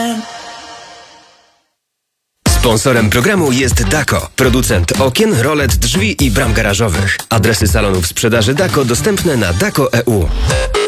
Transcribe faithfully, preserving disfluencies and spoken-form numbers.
Sponsorem programu jest Dako, producent okien, rolet, drzwi i bram garażowych. Adresy salonów sprzedaży Dako dostępne na dako kropka e u.